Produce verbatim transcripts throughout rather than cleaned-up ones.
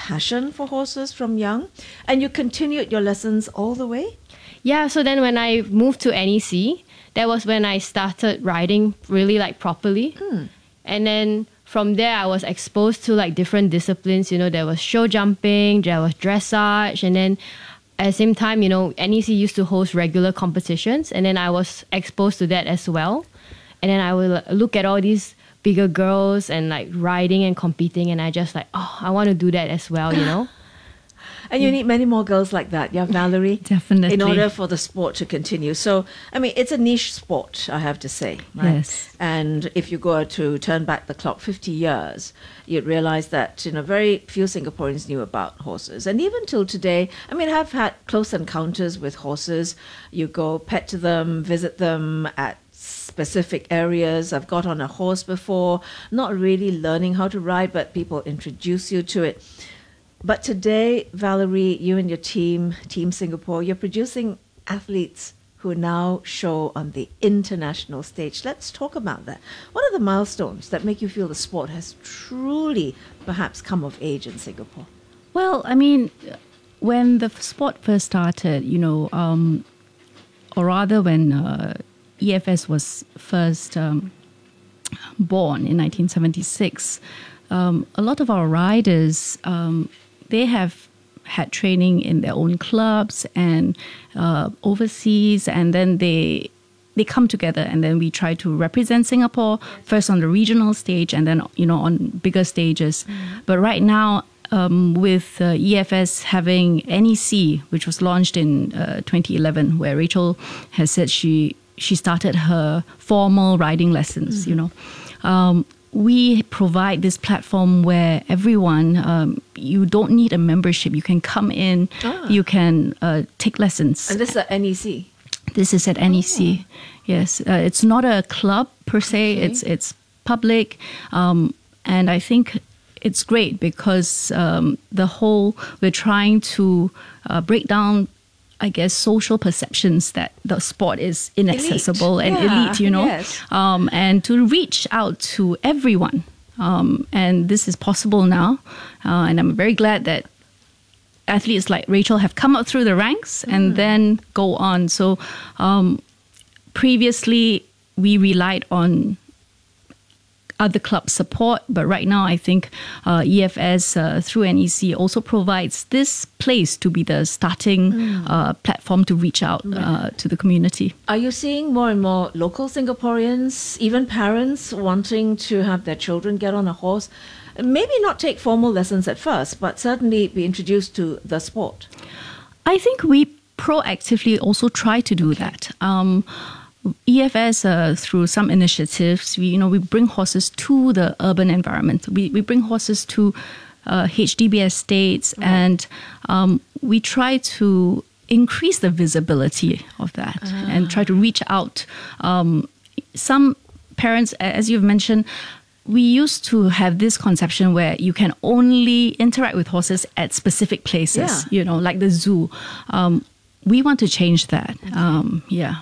passion for horses from young, and you continued your lessons all the way? Yeah, so then when I moved to N E C, that was when I started riding really like properly. Mm. And then from there, I was exposed to like different disciplines. You know, there was show jumping, there was dressage, and then at the same time, you know, N E C used to host regular competitions, and then I was exposed to that as well. And then I would look at all these bigger girls and like riding and competing, and I just like, oh, I want to do that as well, you know. And you need many more girls like that, yeah, Valerie? Definitely. In order for the sport to continue. So, I mean, it's a niche sport, I have to say. Right? Yes. And if you go to turn back the clock fifty years, you'd realize that, you know, very few Singaporeans knew about horses. And even till today, I mean, I've had close encounters with horses. You go pet to them, visit them at specific areas. I've got on a horse before, not really learning how to ride, but people introduce you to it. But today, Valerie, you and your team, Team Singapore, you're producing athletes who now show on the international stage. Let's talk about that. What are the milestones that make you feel the sport has truly perhaps come of age in Singapore? Well, I mean, when the sport first started, you know, um, or rather when uh, E F S was first um, born in nineteen seventy-six, um, a lot of our riders, um, they have had training in their own clubs and uh, overseas, and then they they come together, and then we try to represent Singapore first on the regional stage, and then, you know, on bigger stages. Mm. But right now, um, with uh, E F S having N E C, which was launched in uh, twenty eleven, where Rachel has said she she started her formal riding lessons. Mm-hmm. You know. Um, We provide this platform where everyone, um, you don't need a membership. You can come in, ah. you can uh, take lessons. And this is at N E C? This is at N E C, oh. Yes. Uh, it's not a club per se, okay. it's it's public. Um, and I think it's great because um, the whole, we're trying to uh, break down, I guess, social perceptions that the sport is inaccessible elite. and yeah, elite, you know, yes. um, and to reach out to everyone. Um, and this is possible now. Uh, and I'm very glad that athletes like Rachel have come up through the ranks mm. and then go on. So um, previously, we relied on other club support, but right now I think uh, E F S uh, through N E C also provides this place to be the starting mm. uh, platform to reach out uh, to the community. Are you seeing more and more local Singaporeans, even parents, wanting to have their children get on a horse? Maybe not take formal lessons at first, but certainly be introduced to the sport. I think we proactively also try to do that. Um, E F S, uh, through some initiatives, we you know we bring horses to the urban environment. We we bring horses to uh, H D B estates, right. and um, we try to increase the visibility of that ah. and try to reach out. Um, some parents, as you've mentioned, we used to have this conception where you can only interact with horses at specific places, yeah. you know, like the zoo. Um, we want to change that. Okay. Um, yeah.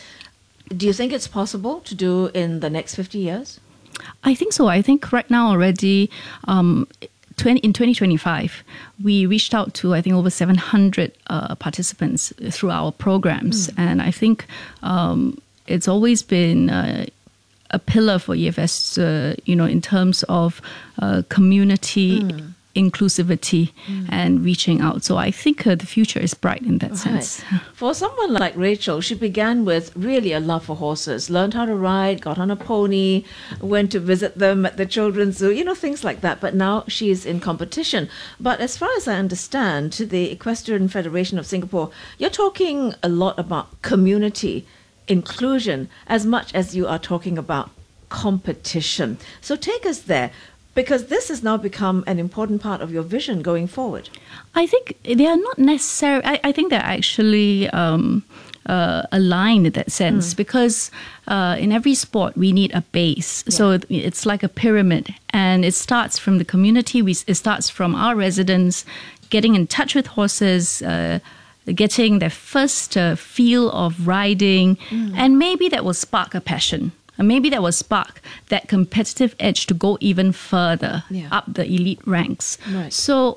Do you think it's possible to do in the next fifty years? I think so. I think right now already, um, twenty, in twenty twenty-five, we reached out to, I think, over seven hundred uh, participants through our programs. Mm. And I think um, it's always been uh, a pillar for E F S, uh, you know, in terms of uh, community mm. inclusivity mm. and reaching out. So I think uh, the future is bright in that right. sense. For someone like Rachel, she began with really a love for horses, learned how to ride, got on a pony, went to visit them at the children's zoo, you know, things like that. But now she's in competition. But as far as I understand, to the Equestrian Federation of Singapore, you're talking a lot about community inclusion as much as you are talking about competition. So take us there, because this has now become an important part of your vision going forward. I think they are not necessarily, I, I think they're actually um, uh, aligned in that sense, mm. because uh, in every sport we need a base. Yeah. So it's like a pyramid, and it starts from the community, we, it starts from our residents getting in touch with horses, uh, getting their first uh, feel of riding, mm. and maybe that will spark a passion. And maybe that will spark that competitive edge to go even further, yeah. up the elite ranks. Right. So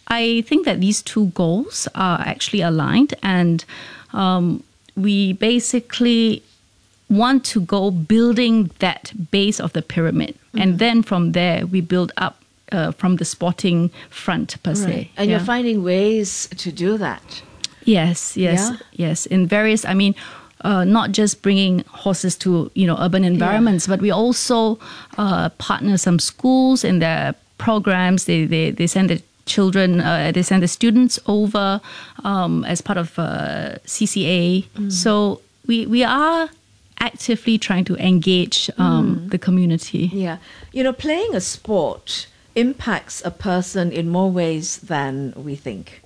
I think that these two goals are actually aligned, and um, we basically want to go building that base of the pyramid, mm-hmm. and then from there we build up uh, from the sporting front per se. Right. And yeah. you're finding ways to do that. Yes, yes, Yeah? yes. In various, I mean, uh, not just bringing horses to you know urban environments, yeah. but we also uh, partner some schools in their programs. They they they send the children, uh, they send the students over um, as part of uh, C C A. Mm. So we we are actively trying to engage um, mm. the community. Yeah, you know, playing a sport impacts a person in more ways than we think.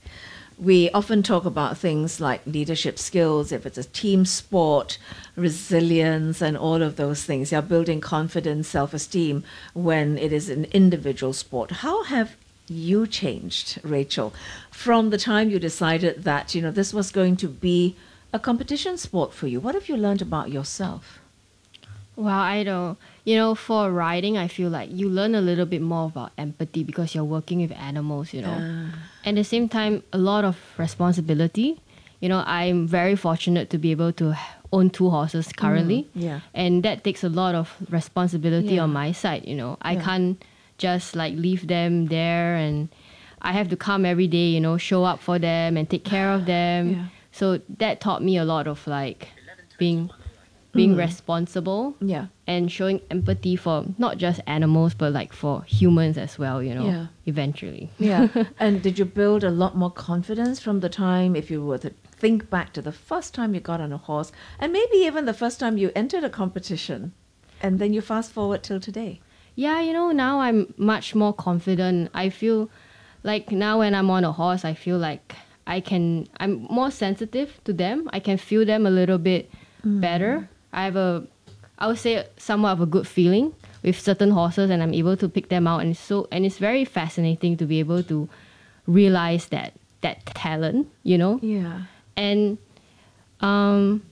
We often talk about things like leadership skills, if it's a team sport, resilience, and all of those things. You're building confidence, self-esteem when it is an individual sport. How have you changed, Rachel, from the time you decided that, you know, this was going to be a competition sport for you? What have you learned about yourself? Well, I don't. You know, for riding, I feel like you learn a little bit more about empathy because you're working with animals, you know. Uh. At the same time, a lot of responsibility. You know, I'm very fortunate to be able to own two horses currently. Mm, yeah. And that takes a lot of responsibility yeah. on my side, you know. I yeah. can't just like leave them there, and I have to come every day, you know, show up for them and take care of them. Yeah. So that taught me a lot of like being being mm. responsible yeah. and showing empathy for not just animals but like for humans as well, you know, yeah. eventually. Yeah. And did you build a lot more confidence from the time, if you were to think back to the first time you got on a horse, and maybe even the first time you entered a competition, and then you fast forward till today? Yeah, you know, now I'm much more confident. I feel like now when I'm on a horse, I feel like I can, I'm more sensitive to them. I can feel them a little bit mm. better. I have a, I would say somewhat of a good feeling with certain horses, and I'm able to pick them out. And it's so, and it's very fascinating to be able to realize that, that talent, you know? Yeah. And, um,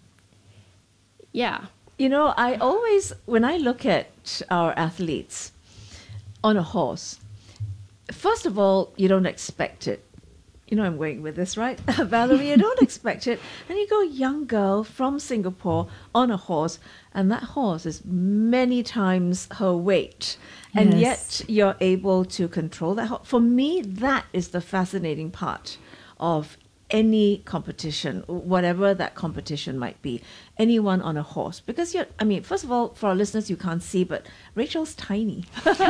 yeah. You know, I always, when I look at our athletes on a horse, first of all, you don't expect it. You know I'm going with this, right? Valerie, you don't expect it. And you go, young girl from Singapore on a horse, and that horse is many times her weight. And Yes. yet you're able to control that horse. For me, that is the fascinating part of any competition, whatever that competition might be, anyone on a horse. Because you're, I mean, first of all, for our listeners, you can't see, but Rachel's tiny.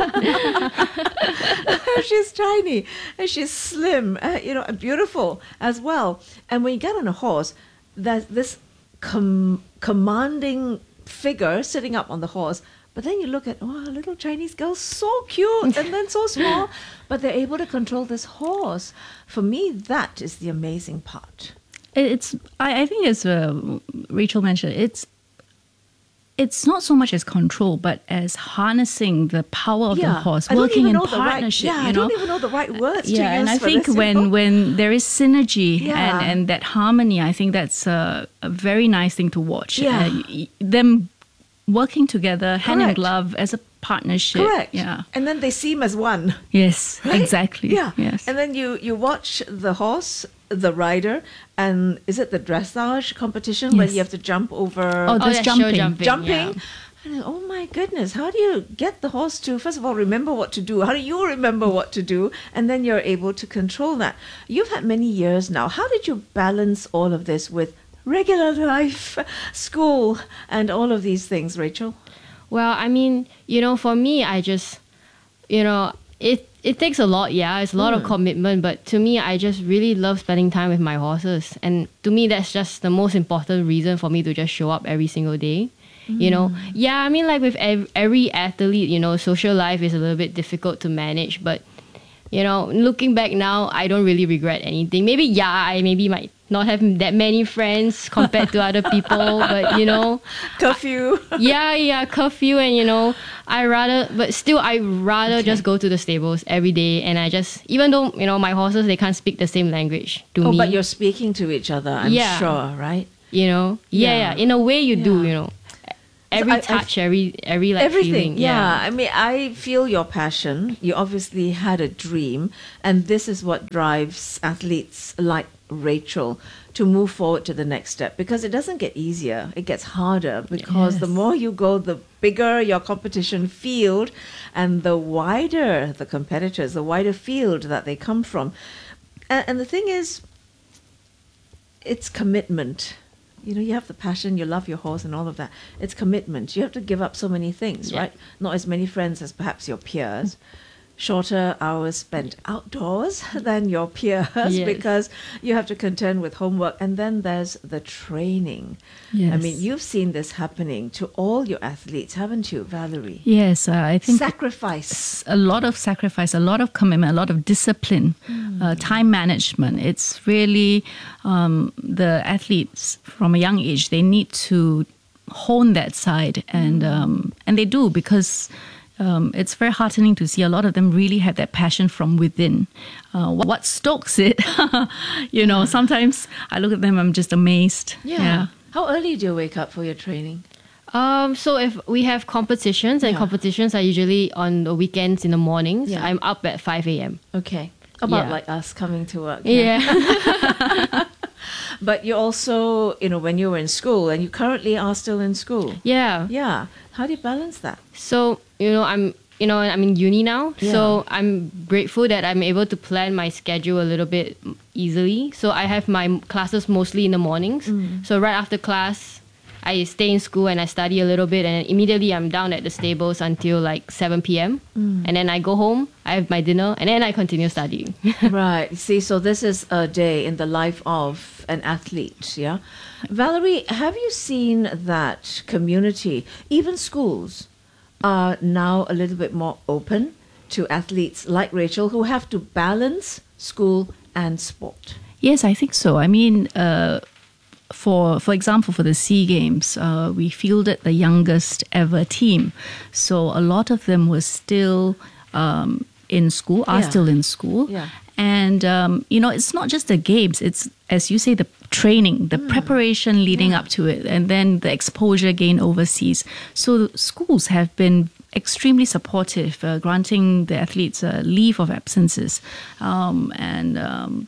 She's tiny and she's slim, uh, you know, and beautiful as well. And when you get on a horse, there's this com- commanding figure sitting up on the horse. But then you look at, oh, a little Chinese girl, so cute, and then so small. But they're able to control this horse. For me, that is the amazing part. It's, I, I think as uh, Rachel mentioned, it's it's not so much as control, but as harnessing the power of Yeah. the horse, I don't working even in know the right- partnership. yeah, you I know? don't even know the right words to Yeah, use and I for think this, you when know? when there is synergy Yeah. and, and that harmony, I think that's a, a very nice thing to watch. Yeah. Uh, y- them working together, hand in Correct. glove as a partnership. Correct. Yeah. And then they seem as one. Yes. Right? Exactly. Yeah. Yes. And then you, you watch the horse, the rider, and is it the dressage competition where Yes. you have to jump over Oh, Oh, there's that's show jumping. jumping. jumping? yeah. And oh my goodness, how do you get the horse to, first of all, remember what to do? How do you remember what to do? And then you're able to control that. You've had many years now. How did you balance all of this with regular life, school, and all of these things, Rachel? Well, I mean, you know, for me, I just, you know, it it takes a lot, yeah. It's a lot of commitment, but to me, I just really love spending time with my horses. And to me, that's just the most important reason for me to just show up every single day. You know, yeah, I mean, like with ev- every athlete, you know, social life is a little bit difficult to manage, but, you know, looking back now, I don't really regret anything. Maybe, yeah, I maybe might not have that many friends compared to other people, but, you know, Curfew. yeah, yeah, curfew, and, you know, I rather, but still, I rather Okay. just go to the stables every day, and I just, even though, you know, my horses, they can't speak the same language to Oh, me. but you're speaking to each other, I'm Yeah. sure, right? You know, yeah, Yeah. yeah, in a way you do, Yeah. you know. every I- I- touch, every every like Everything, feeling. yeah. I mean, I feel your passion. You obviously had a dream, and this is what drives athletes like Rachel to move forward to the next step, because it doesn't get easier, it gets harder, because the Yes. more you go, the bigger your competition field and the wider the competitors, the wider field that they come from. And, and the thing is, it's commitment. You know, you have the passion, you love your horse and all of that. It's commitment. You have to give up so many things, Yeah. right? Not as many friends as perhaps your peers. Shorter hours spent outdoors than your peers Yes. because you have to contend with homework. And then there's the training. I Yes. mean, you've seen this happening to all your athletes, haven't you, Valerie? Yes, uh, I think Sacrifice. a lot of sacrifice, a lot of commitment, a lot of discipline, uh, time management. It's really um, the athletes from a young age, they need to hone that side, and um, and they do, because um, it's very heartening to see a lot of them really have that passion from within. Uh, what, what stokes it, you know, sometimes I look at them, I'm just amazed. How early do you wake up for your training? Um, so if we have competitions, and Yeah. competitions are usually on the weekends in the mornings, Yeah. I'm up at five a.m. Okay. About Yeah. like us coming to work. Yeah. But you also, you know, when you were in school, and you currently are still in school. yeah. Yeah. How do you balance that? So, you know, I'm you know, I'm in uni now. Yeah. So I'm grateful that I'm able to plan my schedule a little bit easily. So I have my classes mostly in the mornings. Mm. So right after class, I stay in school and I study a little bit, and then immediately I'm down at the stables until like seven p.m. Mm. And then I go home, I have my dinner, and then I continue studying. Right. See, so this is a day in the life of an athlete, yeah? Valerie, have you seen that community, even schools, are now a little bit more open to athletes like Rachel who have to balance school and sport? Yes, I think so. I mean, uh, for for example, for the SEA Games, uh, we fielded the youngest ever team. So a lot of them were still um, in school, are Yeah. still in school. Yeah. And, um, you know, it's not just the games, it's, as you say, the training, the preparation leading up to it, and then the exposure gained overseas. So schools have been extremely supportive, uh, granting the athletes a leave of absences, um, and um,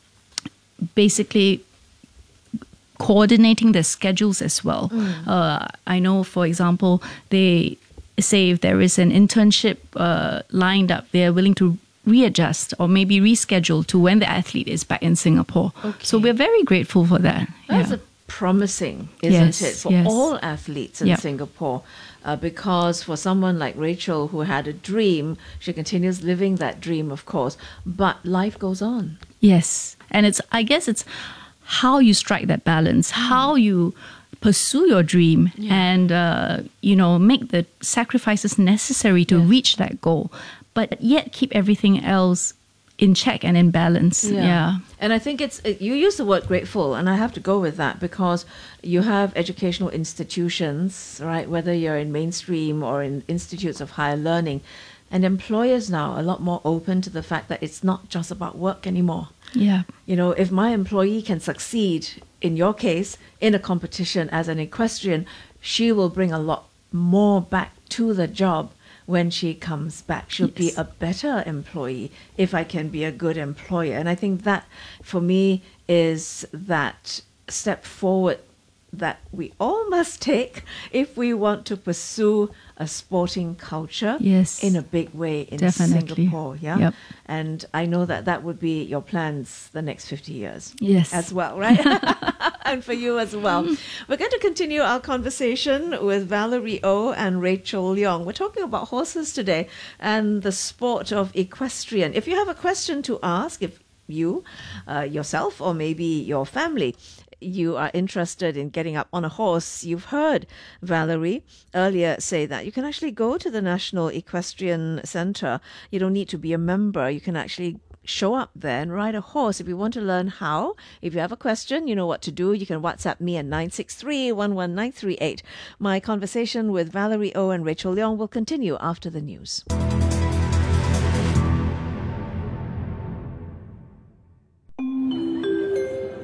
basically coordinating their schedules as well. Uh, I know, for example, they say if there is an internship uh, lined up, they are willing to readjust or maybe reschedule to when the athlete is back in Singapore. So Okay. we're very grateful for that. That's Yeah. a promising, isn't Yes, it, for yes. all athletes in Yep. Singapore? Uh, because for someone like Rachel who had a dream, she continues living that dream, of course, but life goes on. Yes. And it's, I guess it's how you strike that balance, how you pursue your dream and, uh, you know, make the sacrifices necessary to Yes. reach that goal, but yet keep everything else in check and in balance. Yeah. And I think it's, it, you use the word grateful, and I have to go with that because you have educational institutions, right, whether you're in mainstream or in institutes of higher learning, and employers now are a lot more open to the fact that it's not just about work anymore. Yeah. You know, if my employee can succeed, in your case, in a competition as an equestrian, she will bring a lot more back to the job when she comes back. She'll be Yes. a better employee if I can be a good employer. And I think that, for me, is that step forward that we all must take if we want to pursue a sporting culture Yes. in a big way in Definitely. Singapore. Yeah. Yep. And I know that that would be your plans the next fifty years Yes. as well, right? And for you as well. We're going to continue our conversation with Valerie O and Rachel Leong. We're talking about horses today and the sport of equestrian. If you have a question to ask, if you, uh, yourself, or maybe your family, you are interested in getting up on a horse, you've heard Valerie earlier say that you can actually go to the National Equestrian Centre. You don't need to be a member. You can actually show up there and ride a horse. If you want to learn how, if you have a question, you know what to do. You can WhatsApp me at nine six three, one one nine three eight. My conversation with Valerie O and Rachel Leong will continue after the news.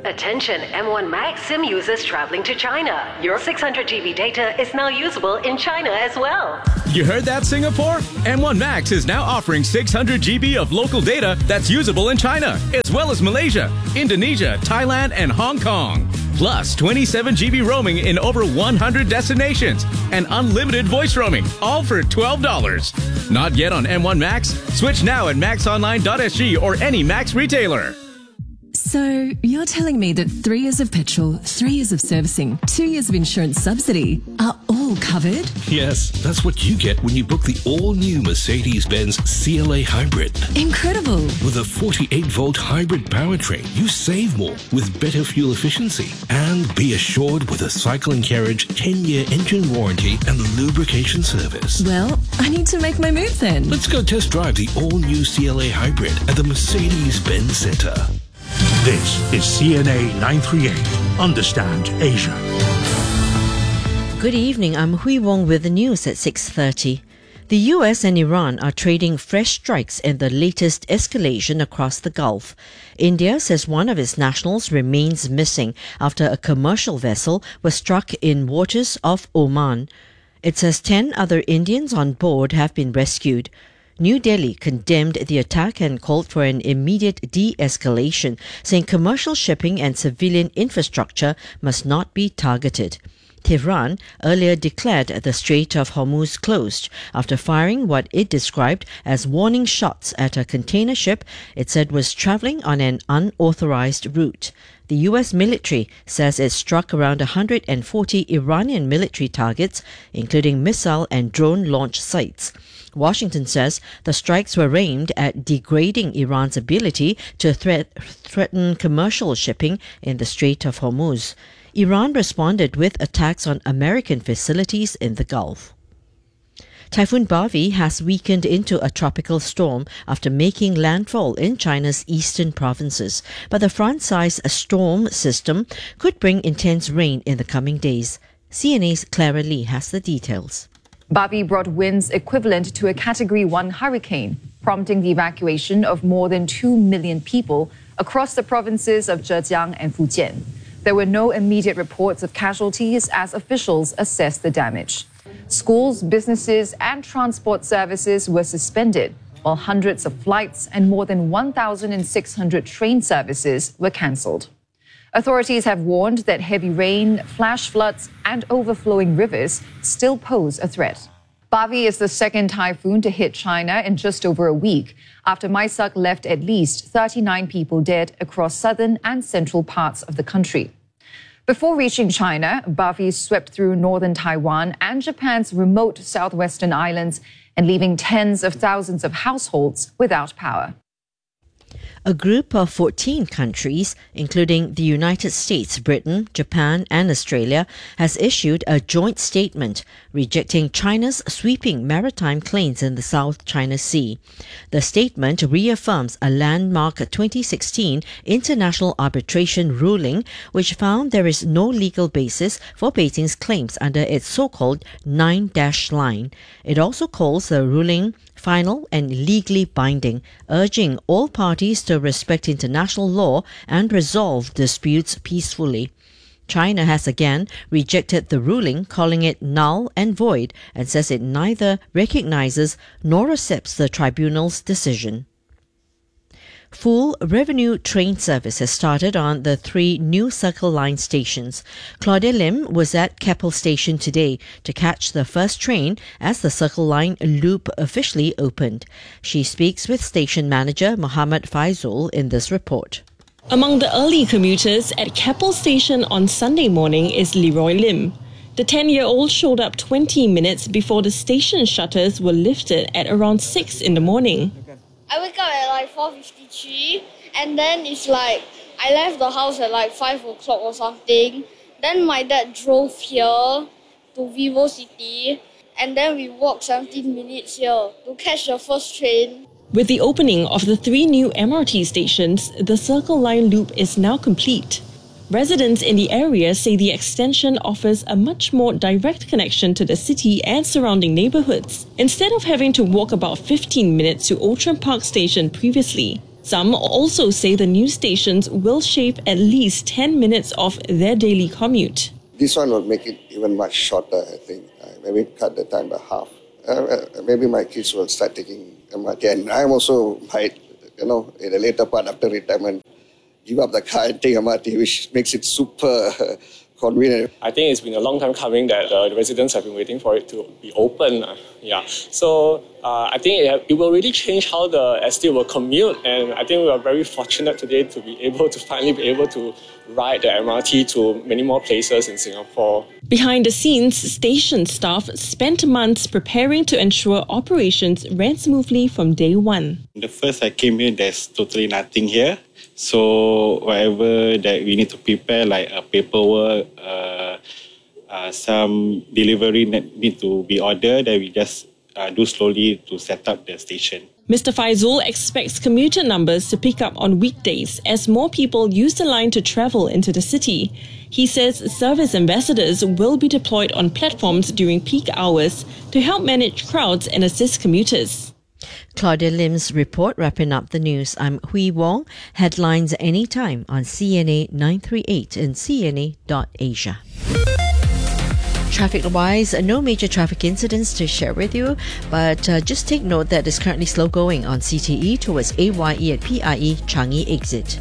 Attention M one Max SIM users traveling to China. Your six hundred gigabyte data is now usable in China as well. You heard that, Singapore? M one Max is now offering six hundred gigabytes of local data that's usable in China, as well as Malaysia, Indonesia, Thailand, and Hong Kong. Plus twenty-seven gigabytes roaming in over one hundred destinations and unlimited voice roaming, all for twelve dollars. Not yet on M one Max? Switch now at max online dot s g or any Max retailer. So, you're telling me that three years of petrol, three years of servicing, two years of insurance subsidy are all covered? Yes, that's what you get when you book the all-new Mercedes-Benz C L A Hybrid. Incredible! With a forty-eight volt hybrid powertrain, you save more with better fuel efficiency. And be assured with a cycle and carriage ten year engine warranty and lubrication service. Well, I need to make my move then. Let's go test drive the all-new C L A Hybrid at the Mercedes-Benz Centre. This is C N A nine thirty-eight. Understand Asia. Good evening, I'm Hui Wong with the news at six thirty. The U S and Iran are trading fresh strikes in the latest escalation across the Gulf. India says one of its nationals remains missing after a commercial vessel was struck in waters off Oman. It says ten other Indians on board have been rescued. New Delhi condemned the attack and called for an immediate de-escalation, saying commercial shipping and civilian infrastructure must not be targeted. Tehran earlier declared the Strait of Hormuz closed after firing what it described as warning shots at a container ship it said was travelling on an unauthorized route. The U S military says it struck around one hundred forty Iranian military targets, including missile and drone launch sites. Washington says the strikes were aimed at degrading Iran's ability to threat, threaten commercial shipping in the Strait of Hormuz. Iran responded with attacks on American facilities in the Gulf. Typhoon Bavi has weakened into a tropical storm after making landfall in China's eastern provinces, but the front-sized storm system could bring intense rain in the coming days. C N A's Clara Lee has the details. Bavi brought winds equivalent to a Category one hurricane, prompting the evacuation of more than two million people across the provinces of Zhejiang and Fujian. There were no immediate reports of casualties as officials assessed the damage. Schools, businesses, and transport services were suspended, while hundreds of flights and more than one thousand six hundred train services were cancelled. Authorities have warned that heavy rain, flash floods, and overflowing rivers still pose a threat. Bavi is the second typhoon to hit China in just over a week, after Maisak left at least thirty-nine people dead across southern and central parts of the country. Before reaching China, Bavi swept through northern Taiwan and Japan's remote southwestern islands and leaving tens of thousands of households without power. A group of fourteen countries, including the United States, Britain, Japan and Australia, has issued a joint statement rejecting China's sweeping maritime claims in the South China Sea. The statement reaffirms a landmark twenty sixteen international arbitration ruling which found there is no legal basis for Beijing's claims under its so-called nine-dash line. It also calls the ruling final and legally binding, urging all parties to respect international law and resolve disputes peacefully. China has again rejected the ruling, calling it null and void, and says it neither recognizes nor accepts the tribunal's decision. Full revenue train service has started on the three new Circle Line stations. Claudia Lim was at Keppel Station today to catch the first train as the Circle Line loop officially opened. She speaks with station manager Muhammad Faizul in this report. Among the early commuters at Keppel Station on Sunday morning is Leroy Lim. The ten-year-old showed up twenty minutes before the station shutters were lifted at around six in the morning. I wake up at like four fifty-three, and then it's like I left the house at like five o'clock or something. Then my dad drove here to Vivo City, and then we walked seventeen minutes here to catch the first train. With the opening of the three new M R T stations, the Circle Line loop is now complete. Residents in the area say the extension offers a much more direct connection to the city and surrounding neighbourhoods, instead of having to walk about fifteen minutes to Outram Park Station previously. Some also say the new stations will shave at least ten minutes off their daily commute. This one will make it even much shorter, I think. Uh, maybe cut the time by half. Uh, maybe my kids will start taking M R T. And I'm also, might, you know, in the later part after retirement, give up the car and take M R T, which makes it super convenient. I think it's been a long time coming that uh, the residents have been waiting for it to be open. Uh, yeah, so uh, I think it, it will really change how the estate will commute, and I think we are very fortunate today to be able to finally be able to ride the M R T to many more places in Singapore. Behind the scenes, station staff spent months preparing to ensure operations ran smoothly from day one. The first I came here, there's totally nothing here. So whatever that we need to prepare, like a paperwork, uh, uh, some delivery that need to be ordered, that we just uh, do slowly to set up the station. Mister Faizul expects commuter numbers to pick up on weekdays as more people use the line to travel into the city. He says service ambassadors will be deployed on platforms during peak hours to help manage crowds and assist commuters. Claudia Lim's report wrapping up the news. I'm Hui Wong. Headlines anytime on C N A nine three eight and C N A dot Asia. Traffic-wise, no major traffic incidents to share with you, but uh, just take note that it's currently slow going on C T E towards A Y E at P I E Changi exit.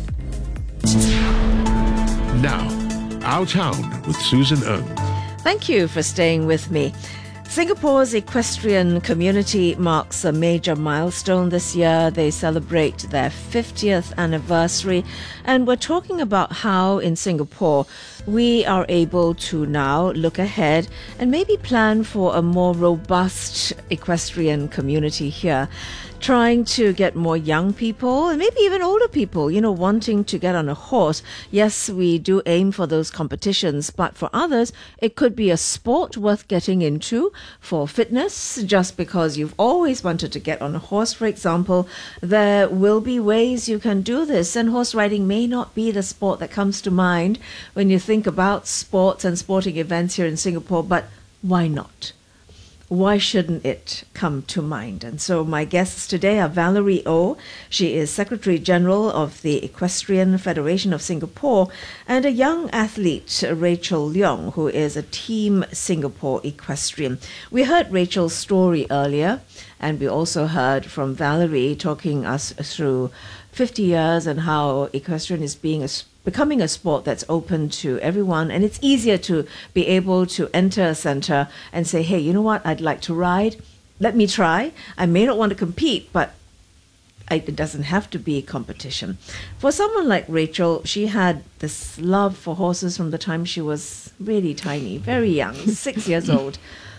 Now, Our Town with Susan Ng. Thank you for staying with me. Singapore's equestrian community marks a major milestone this year. They celebrate their fiftieth anniversary, and we're talking about how in Singapore we are able to now look ahead and maybe plan for a more robust equestrian community here, trying to get more young people and maybe even older people, you know, wanting to get on a horse. Yes, we do aim for those competitions, but for others, it could be a sport worth getting into for fitness. Just because you've always wanted to get on a horse, for example, there will be ways you can do this, and horse riding may not be the sport that comes to mind when you think about sports and sporting events here in Singapore, but why not? Why shouldn't it come to mind? And so my guests today are Valerie Oh. She is Secretary General of the Equestrian Federation of Singapore, and a young athlete, Rachel Leong, who is a Team Singapore equestrian. We heard Rachel's story earlier, and we also heard from Valerie talking us through fifty years and how equestrian is being a becoming a sport that's open to everyone, and it's easier to be able to enter a center and say, hey, you know what, I'd like to ride, let me try. I may not want to compete, but I, it doesn't have to be competition. For someone like Rachel, she had this love for horses from the time she was really tiny, very young, six years old.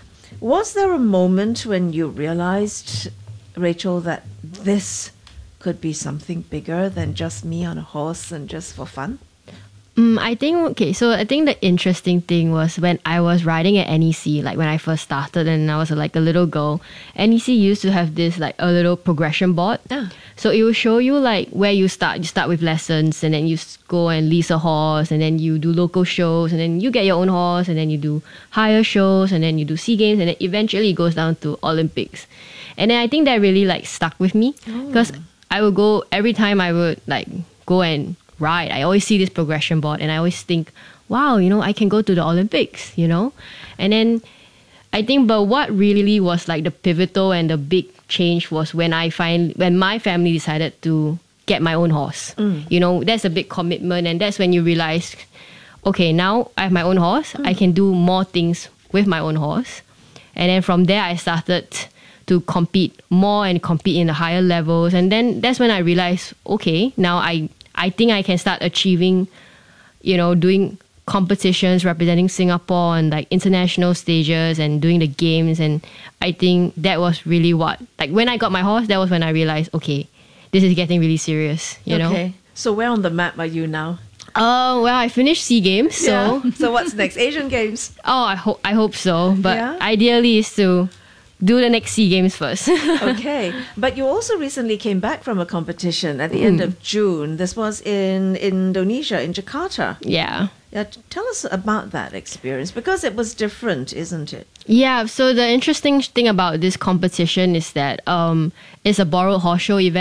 Was there a moment when you realized, Rachel, that this could be something bigger than just me on a horse and just for fun? Mm, I think, okay, so I think the interesting thing was when I was riding at N E C, like when I first started and I was like a little girl, N E C used to have this like a little progression board. Yeah. So it will show you like where you start. You start with lessons, and then you go and lease a horse, and then you do local shows, and then you get your own horse, and then you do higher shows, and then you do SEA Games, and then eventually it goes down to Olympics. And then I think that really like stuck with me because oh. I would go every time I would like go and ride. I always see this progression board and I always think, wow, you know, I can go to the Olympics, you know? And then I think, but what really was like the pivotal and the big change was when I find, when my family decided to get my own horse. Mm. You know, that's a big commitment, and that's when you realize, okay, now I have my own horse. Mm. I can do more things with my own horse. And then from there, I started to compete more and compete in the higher levels. And then that's when I realized, okay, now I, I think I can start achieving, you know, doing competitions, representing Singapore and like international stages and doing the games. And I think that was really what, like when I got my horse, that was when I realized, okay, this is getting really serious, you okay. know? Okay. So where on the map are you now? Oh, uh, well, I finished SEA Games, so... Yeah. So what's next? Asian Games? Oh, I, ho- I hope so. But yeah? ideally is to do the next SEA Games first. Okay. But you also recently came back from a competition at the mm. end of June. This was in Indonesia, in Jakarta. Yeah. Yeah. Tell us about that experience, because it was different, isn't it? Yeah. So the interesting thing about this competition is that um, it's a borrowed horse show event.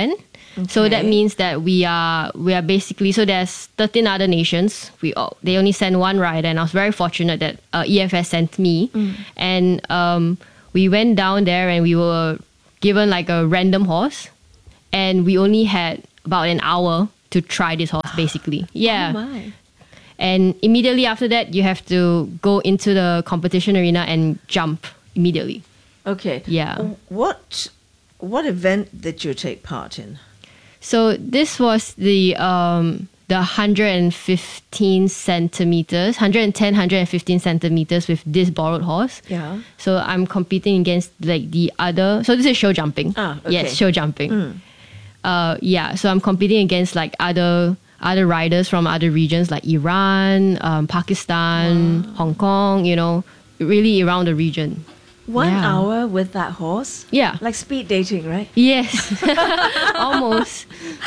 So that Okay. means that we are we are basically, so there's thirteen other nations. We all, they only send one rider, and I was very fortunate that uh, E F S sent me, Mm. and um, we went down there and we were given like a random horse, and we only had about an hour to try this horse, basically. Yeah. Oh my. And immediately after that, you have to go into the competition arena and jump immediately. Okay. Yeah. What what event did you take part in? So this was the um, the one hundred fifteen centimeters, one hundred ten, one hundred fifteen centimeters with this borrowed horse. Yeah. So I'm competing against like the other. So this is show jumping. Ah, okay. Yes, show jumping. Mm. Uh, yeah. So I'm competing against like other other riders from other regions like Iran, um, Pakistan, Hong Kong. You know, really around the region. One Yeah. hour with that horse? Yeah. Like speed dating, right? Yes, almost.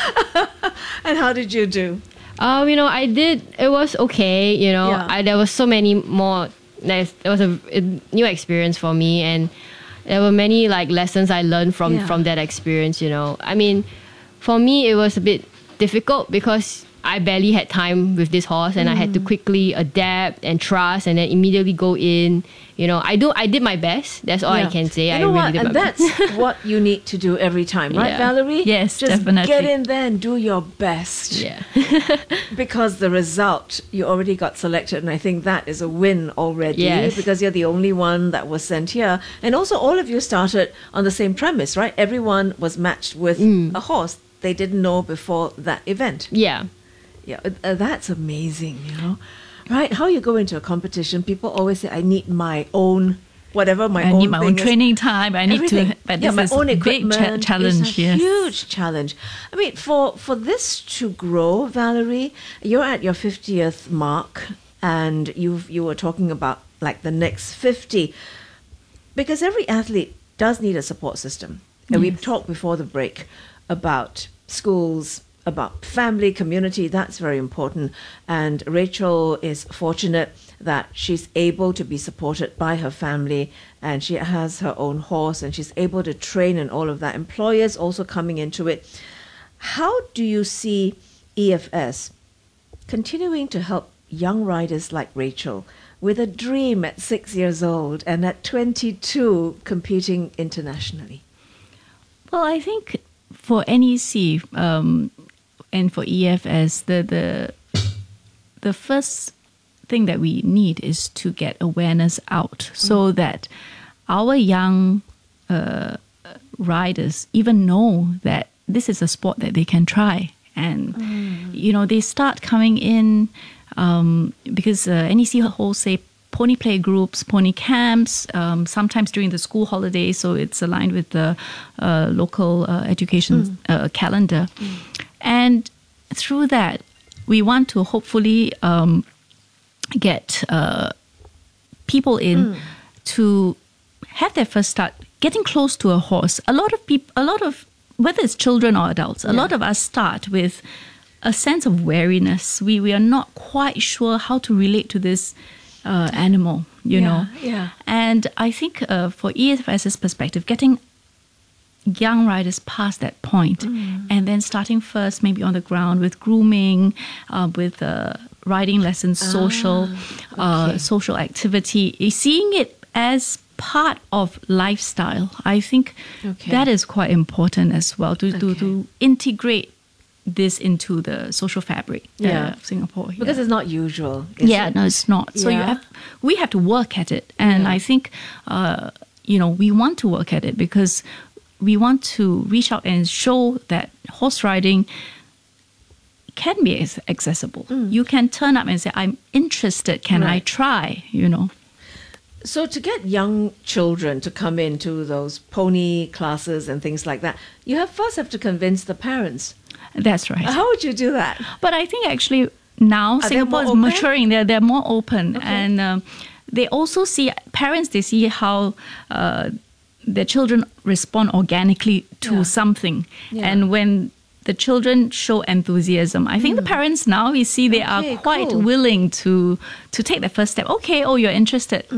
And how did you do? Um, you know, I did. It was okay. You know, Yeah. I, there was so many more. It was a, a new experience for me, and there were many like lessons I learned from Yeah. from that experience. You know, I mean, for me it was a bit difficult because I barely had time with this horse, and I had to Mm. quickly adapt and trust, and then immediately go in. You know, I do. I did my best. That's all I Yeah. can say. You I know really what? did And my that's best. what you need to do every time, right, Yeah. Valerie? Yes, Just definitely. get in there and do your best. Yeah. Because the result, you already got selected, and I think that is a win already. Yes. Because you're the only one that was sent here. And also, all of you started on the same premise, right? Everyone was matched with a horse they didn't know before that event. Yeah. Yeah, uh, that's amazing, you know. Right? How you go into a competition, people always say, I need my own, whatever my I own need my own thing is." training time. I need Everything. to. But yeah, this my is own a big cha- equipment. challenge. It's a Yes. huge challenge. I mean, for for this to grow, Valerie, you're at your fiftieth mark, and you you were talking about like the next fifty, because every athlete does need a support system, and we've talked before the break about schools, about family, community. That's very important. And Rachel is fortunate that she's able to be supported by her family, and she has her own horse, and she's able to train and all of that. Employers also coming into it. How do you see E F S continuing to help young riders like Rachel with a dream at six years old and at twenty-two competing internationally? Well, I think for N E C um, and for E F S, the the the first thing that we need is to get awareness out, so that our young uh, riders even know that this is a sport that they can try, and you know they start coming in um, because uh, N E C holds say pony play groups, pony camps, um, sometimes during the school holidays, so it's aligned with the uh, local uh, education uh, calendar. And through that, we want to hopefully um, get uh, people in to have their first start getting close to a horse. A lot of people, a lot of, whether it's children or adults, a lot of us start with a sense of wariness. We, we are not quite sure how to relate to this Uh, animal, you Yeah, know. yeah. And I think uh, for E F S's perspective, getting young riders past that point and then starting first maybe on the ground with grooming, uh, with uh, riding lessons, social, uh, social activity, seeing it as part of lifestyle. I think Okay. that is quite important as well to, to, to integrate this into the social fabric uh, Yeah. of Singapore. Because yeah. it's not usual. is Yeah, it? no, it's not. So you Yeah. have, we have to work at it, and Yeah. I think, uh, you know, we want to work at it because we want to reach out and show that horse riding can be as- accessible. You can turn up and say, "I'm interested. Can I Right. try?" You know. So to get young children to come into those pony classes and things like that, you have first have to convince the parents. That's right. How would you do that? But I think actually now Are they Singapore is more open? maturing. They're they're more open, and um, they also see parents. They see how uh, their children respond organically to Yeah. something, Yeah. and when the children show enthusiasm, I think the parents now we see they Mm. Okay, are quite cool. willing to to take the first step. Okay, oh, you're interested.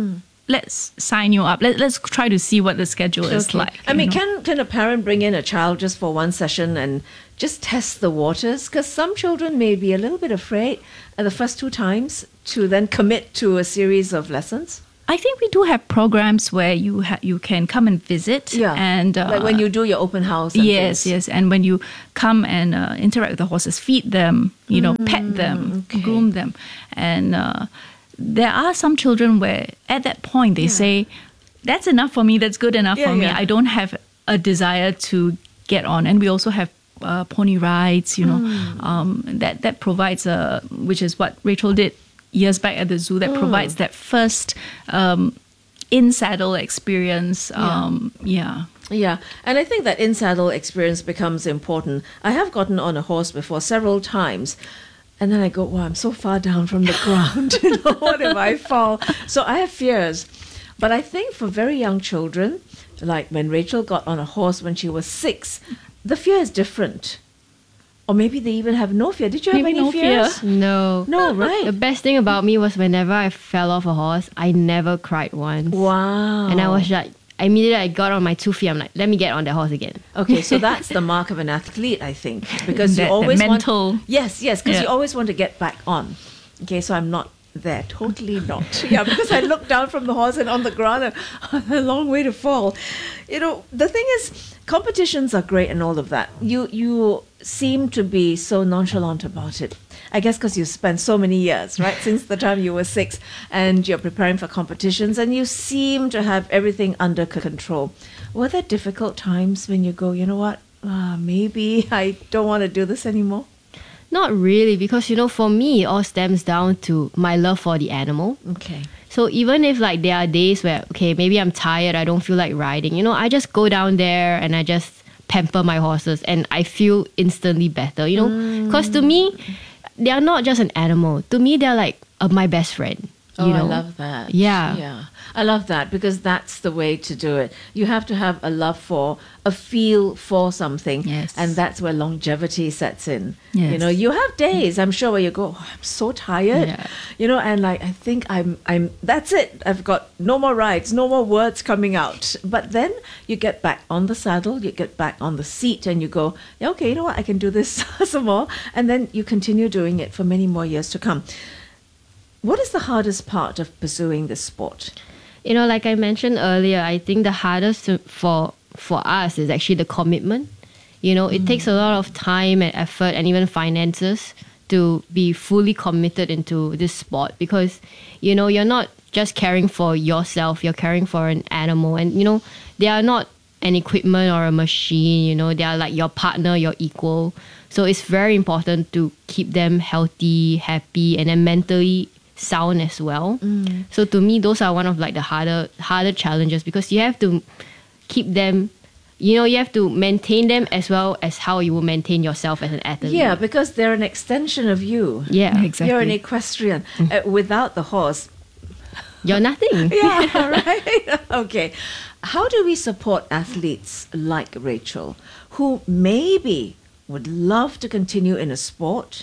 let's sign you up. Let, let's try to see what the schedule is Okay. like. I mean, you know. can can a parent bring in a child just for one session and just test the waters? Because some children may be a little bit afraid at the first two times to then commit to a series of lessons. I think we do have programs where you ha- you can come and visit. Yeah. And uh, Like when you do your open house. And yes, things. yes, and when you come and uh, interact with the horses, feed them, you know, Mm, pet them, groom them, and uh, there are some children where at that point they Yeah. say, "That's enough for me. That's good enough Yeah, for me. yeah. I don't have a desire to get on." And we also have uh, pony rides, you know, Mm. um, that that provides a, which is what Rachel did years back at the zoo. That Mm. provides that first um, in saddle experience. Yeah. Um, yeah. Yeah, and I think that in-saddle experience becomes important. I have gotten on a horse before several times, and then I go, wow, I'm so far down from the ground. You know, what if I fall? So I have fears. But I think for very young children, like when Rachel got on a horse when she was six, the fear is different. Or maybe they even have no fear. Did you have Maybe any no fear. fears? No. No, right. The best thing about me was whenever I fell off a horse, I never cried once. Wow. And I was like, immediately I got on my two feet. I'm like, let me get on that horse again. Okay, so that's the mark of an athlete, I think, because That- you that always mental- want. Yes, yes, because Yeah. you always want to get back on. Okay, so I'm not there, totally not. Yeah, because I looked down from the horse and on the ground, and a long way to fall. You know, the thing is, competitions are great and all of that. You you seem to be so nonchalant about it. I guess because you spent so many years, right, since the time you were six, and you're preparing for competitions, and you seem to have everything under c- control. Were there difficult times when you go, you know what, uh, maybe I don't want to do this anymore? Not really, because, you know, for me, it all stems down to my love for the animal. Okay. So even if like there are days where, okay, maybe I'm tired, I don't feel like riding, you know, I just go down there and I just pamper my horses and I feel instantly better, you know, because to me, they are not just an animal. To me, they're like uh, my best friend. Oh, You know? I love that. Yeah. Yeah. I love that because that's the way to do it. You have to have a love for, a feel for something. Yes. And that's where longevity sets in. You Yes. know, you have days, I'm sure, where you go, oh, I'm so tired. Yeah. You know, and like, I think I'm, I'm, that's it. I've got no more rides, no more words coming out. But then you get back on the saddle, you get back on the seat and you go, yeah, okay, you know what, I can do this some more. And then you continue doing it for many more years to come. What is the hardest part of pursuing this sport? You know, like I mentioned earlier, I think the hardest to- for for us is actually the commitment. You know, it takes a lot of time and effort and even finances to be fully committed into this sport because, you know, you're not just caring for yourself, you're caring for an animal. And, you know, they are not an equipment or a machine, you know, they are like your partner, your equal. So it's very important to keep them healthy, happy, and then mentally sound as well. So to me, those are one of like the harder harder challenges because you have to keep them, you know, you have to maintain them as well as how you will maintain yourself as an athlete. Yeah, because they're an extension of you. Yeah, exactly. You're an equestrian. Uh, without the horse, you're nothing. yeah, right? Okay. How do we support athletes like Rachel who maybe would love to continue in a sport,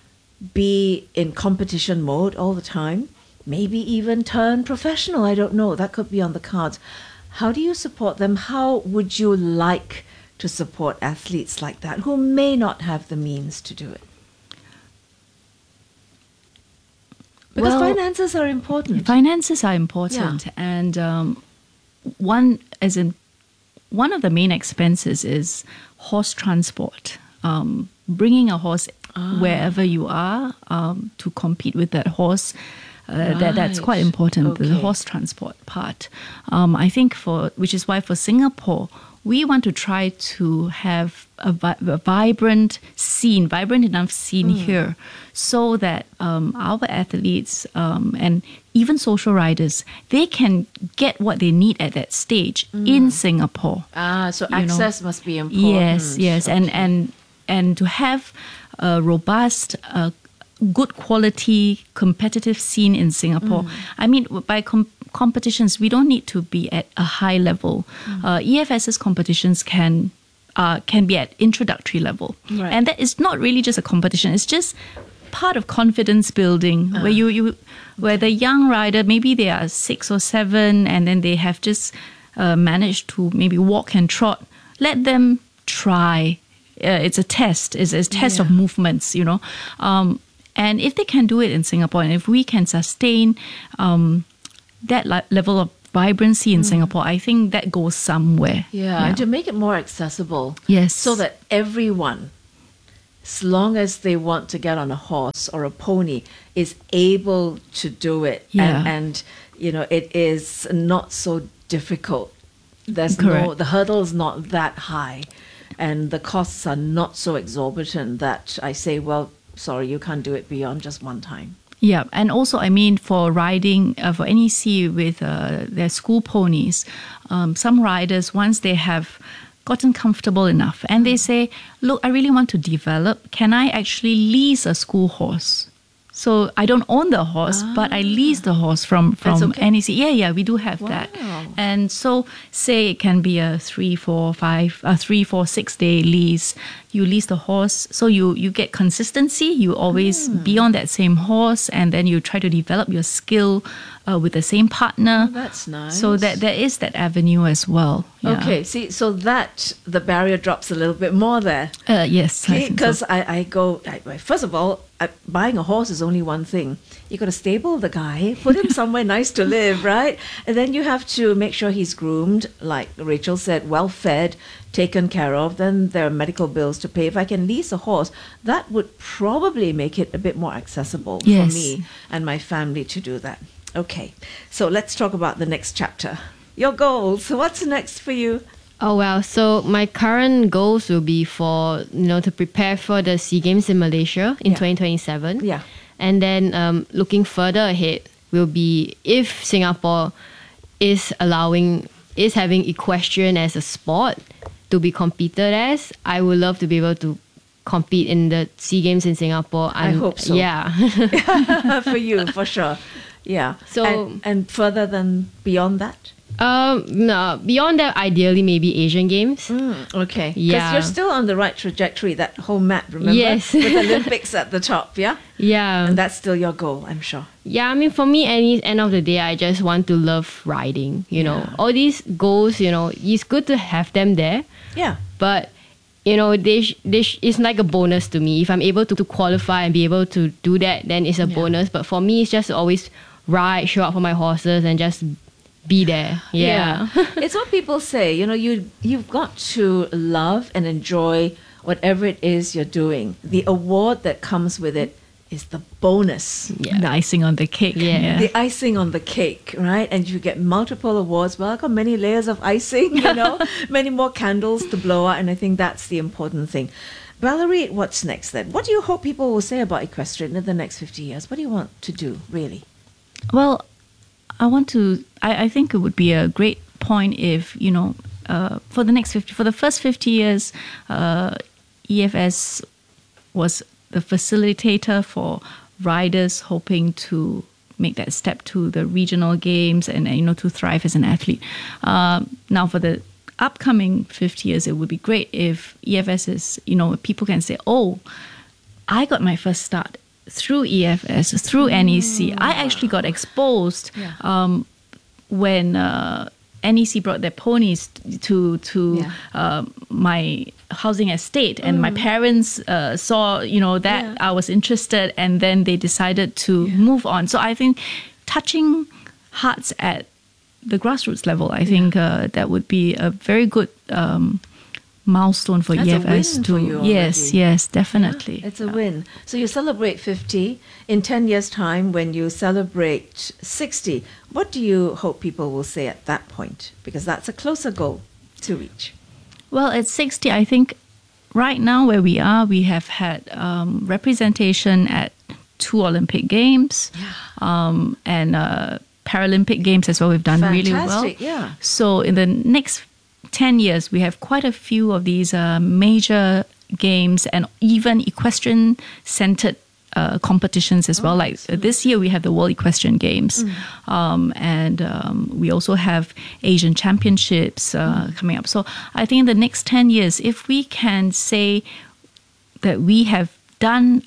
be in competition mode all the time, maybe even turn professional? I don't know. That could be on the cards. How do you support them? How would you like to support athletes like that who may not have the means to do it? Because Well, finances are important. Finances are important, and um, one as in one of the main expenses is horse transport. Um, bringing a horse wherever you are um, to compete with that horse. Uh, that that's quite Right. important. The Okay. horse transport part. Um, I think for which is why for Singapore we want to try to have a, vi- a vibrant scene, vibrant enough scene here, so that um, our athletes um, and even social riders, they can get what they need at that stage in Singapore. Ah, so you know. access must be important. Yes, yes, and and and to have a robust, uh, good quality competitive scene in Singapore. I mean, by com- competitions, we don't need to be at a high level. Uh, EFS's competitions can uh, can be at introductory level, Right. and that is not really just a competition. It's just part of confidence building, uh. where you, you where the young rider, maybe they are six or seven, and then they have just uh, managed to maybe walk and trot. Let them try. Uh, it's a test. It's a test yeah. of movements, you know. Um, and if they can do it in Singapore, and if we can sustain um, that li- level of vibrancy in mm. Singapore, I think that goes somewhere. Yeah, yeah, and to make it more accessible. Yes. So that everyone, as long as they want to get on a horse or a pony, is able to do it. Yeah. And, and you know, it is not so difficult. There's Correct. no, the hurdle's not that high. And the costs are not so exorbitant that I say, well, sorry, you can't do it beyond just one time. Yeah, and also, I mean, for riding, uh, for N E C with uh, their school ponies, um, some riders, once they have gotten comfortable enough and they say, look, I really want to develop, can I actually lease a school horse? So I don't own the horse, ah. but I lease the horse from, from okay. N E C. Yeah, yeah, we do have wow. that. And so say it can be a three, four, five, a three, four, six day lease. You lease the horse, so you, you get consistency. You always mm. be on that same horse, and then you try to develop your skill uh, with the same partner. Oh, that's nice. So that there is that avenue as well. Yeah. Okay, see, so that the barrier drops a little bit more there. Uh, yes, because so. I, I go. I, first of all, I, buying a horse is only one thing. You got to stable the guy, put him somewhere nice to live, right? And then you have to make sure he's groomed, like Rachel said, well fed, taken care of. Then there are medical bills to pay. If I can lease a horse, that would probably make it a bit more accessible yes. for me and my family to do that. Okay, so let's talk about the next chapter. Your goals. What's next for you? Oh, well, so my current goals will be for, you know, to prepare for the SEA Games in Malaysia in Yeah. twenty twenty-seven. Yeah. And then um, looking further ahead will be if Singapore is allowing, is having equestrian as a sport to be competed as, I would love to be able to compete in the SEA Games in Singapore. I I'm, hope so. Yeah. For you, for sure. Yeah. So and, and further than beyond that? Um, no, beyond that, ideally maybe Asian Games. Mm, okay. Because Yeah. you're still on the right trajectory, that whole map, remember? Yes. With Olympics at the top, yeah? Yeah. And that's still your goal, I'm sure. Yeah, I mean, for me, any end of the day, I just want to love riding. You know, Yeah. all these goals, you know, it's good to have them there, Yeah. but you know, they sh- they sh- it's like a bonus to me. If I'm able to, to qualify and be able to do that, then it's a Yeah. bonus. But for me, it's just to always ride, show up for my horses, and just be there. Yeah. It's what people say, you know, you, you've got to love and enjoy whatever it is you're doing. The award that comes with it is the bonus. Yeah. The icing on the cake. Yeah. The icing on the cake, right? And you get multiple awards. Well, I've got many layers of icing, you know, many more candles to blow out. And I think that's the important thing. Valerie, what's next then? What do you hope people will say about equestrian in the next fifty years? What do you want to do, really? Well, I want to, I, I think it would be a great point if, you know, uh, for the next fifty, for the first fifty years, uh, E F S was the facilitator for riders hoping to make that step to the regional games and, you know, to thrive as an athlete. Um, now, for the upcoming fifty years, it would be great if E F S is, you know, people can say, oh, I got my first start through E F S, through N E C. I actually got exposed Yeah. um, when uh, N E C brought their ponies to to Yeah. uh, my housing estate, and my parents uh, saw, you know, that Yeah. I was interested, and then they decided to move on. So I think touching hearts at the grassroots level, I think uh, that would be a very good um, milestone for That's E a F S win to for you yes, already. yes, definitely. It's a win. So you celebrate fifty. In ten years' time, when you celebrate sixty, what do you hope people will say at that point? Because that's a closer goal to reach. Well, at sixty, I think right now where we are, we have had um, representation at two Olympic Games um, and uh, Paralympic Games as well. We've done really well. Fantastic, yeah. So in the next ten years, we have quite a few of these uh, major games and even equestrian-centered uh, competitions as well. Like uh, this year, we have the World Equestrian Games. Um, and um, we also have Asian Championships uh, coming up. So I think in the next ten years, if we can say that we have done our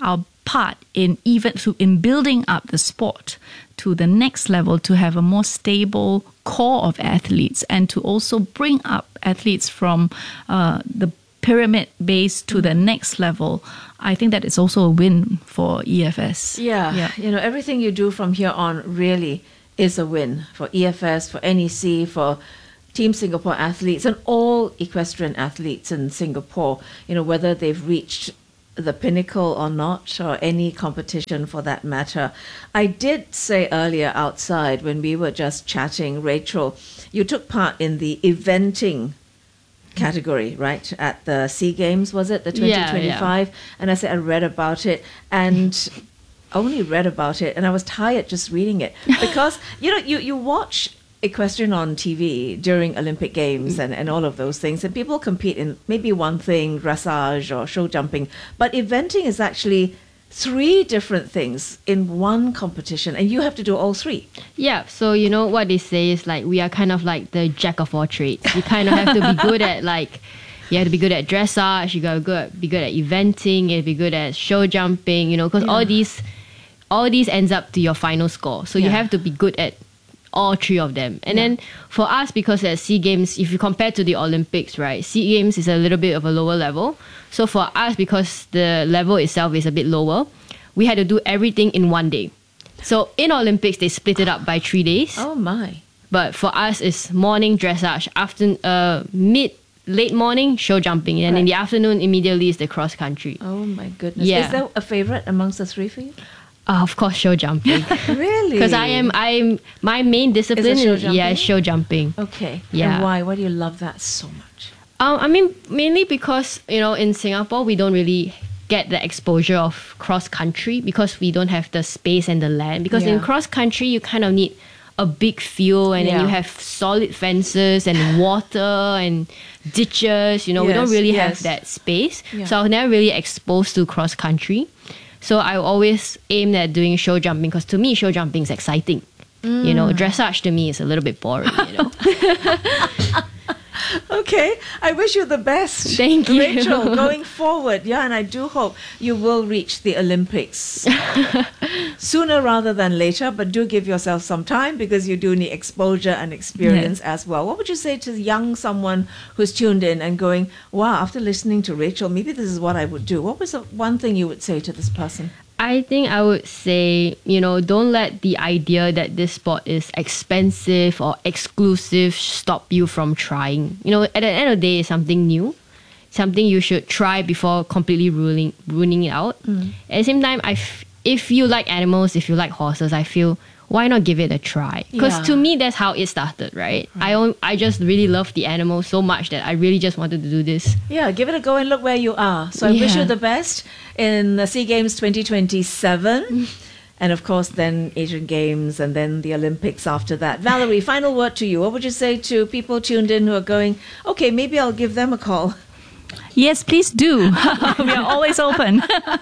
part in even to in building up the sport to the next level, to have a more stable core of athletes, and to also bring up athletes from uh, the pyramid base to the next level. I think that is also a win for E F S. Yeah, Yeah. you know, everything you do from here on really is a win for E F S, for N E C, for Team Singapore athletes, and all equestrian athletes in Singapore, you know, whether they've reached the pinnacle or not, or any competition for that matter. I did say earlier outside when we were just chatting, Rachel, you took part in the eventing category, right, at the SEA Games, was it, the twenty twenty-five? Yeah, yeah. And I said I read about it, and only read about it, and I was tired just reading it. Because, you know, you, you watch equestrian on T V during Olympic Games and, and all of those things, and people compete in maybe one thing, dressage or show jumping, but eventing is actually three different things in one competition, and you have to do all three. Yeah, so you know what they say is like we are kind of like the jack of all trades. You kind of have to be good at like, you have to be good at dressage, you gotta go, be good at eventing, you have to be good at show jumping, you know, because Yeah. all these, all these ends up to your final score. So you Yeah. have to be good at all three of them. And then for us, because at SEA Games, if you compare to the Olympics, right, SEA Games is a little bit of a lower level. So for us, because the level itself is a bit lower, we had to do everything in one day. So in Olympics, they split it up by three days. Oh my. But for us, it's morning dressage, after, uh, mid, late morning show jumping, and in Right. the afternoon, immediately is the cross country. Oh my goodness. Yeah. Is there a favorite amongst the three for you? Uh, of course, show jumping. Really? Because I am, I am, my main discipline show is yeah, jumping? show jumping. Okay. Yeah. And why? Why do you love that so much? Um, I mean, mainly because, you know, in Singapore, we don't really get the exposure of cross country because we don't have the space and the land. Because in Yeah. cross country, you kind of need a big field, and then Yeah. you have solid fences and water and ditches. You know, we don't Yes, really yes. have that space. Yeah. So I was never really exposed to cross country. So I always aimed at doing show jumping because to me, show jumping is exciting. You know, Mm. dressage to me is a little bit boring, you know. Okay, I wish you the best. Thank you. Rachel, going forward. Yeah, and I do hope you will reach the Olympics sooner rather than later, but do give yourself some time because you do need exposure and experience as well. What would you say to young someone who's tuned in and going, wow, after listening to Rachel, maybe this is what I would do? What was the one thing you would say to this person? I think I would say, you know, don't let the idea that this sport is expensive or exclusive stop you from trying. You know, at the end of the day, it's something new, something you should try before completely ruling, ruining it out. Mm. At the same time, I f- if you like animals, if you like horses, I feel, why not give it a try? Because Yeah. to me, that's how it started, right? I on- I just really love the animals so much that I really just wanted to do this. Yeah, give it a go and look where you are. So I wish Yeah. you the best in the SEA Games twenty twenty-seven. And of course, then Asian Games and then the Olympics after that. Valerie, final word to you. What would you say to people tuned in who are going, okay, maybe I'll give them a call? Yes, please do. We are always open.